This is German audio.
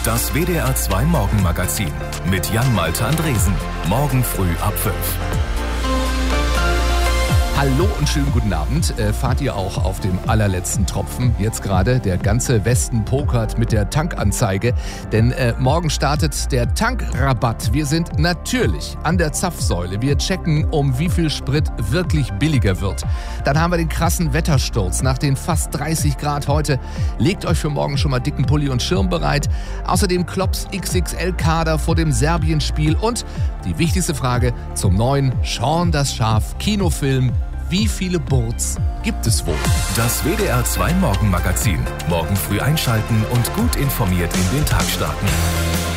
Das WDR 2 Morgenmagazin mit Jan-Malte Andresen. Morgen früh ab 5. Hallo und schönen guten Abend. Fahrt ihr auch auf dem allerletzten Tropfen? Jetzt gerade der ganze Westen pokert mit der Tankanzeige, denn morgen startet der Tankrabatt. Wir sind natürlich an der Zapfsäule. Wir checken, um wie viel Sprit wirklich billiger wird. Dann haben wir den krassen Wettersturz nach den fast 30 Grad heute. Legt euch für morgen schon mal dicken Pulli und Schirm bereit. Außerdem Klopps XXL-Kader vor dem Serbien-Spiel und die wichtigste Frage zum neuen Shaun das Schaf Kinofilm. Wie viele Burz gibt es wohl? Das WDR 2 Morgenmagazin. Morgen früh einschalten und gut informiert in den Tag starten.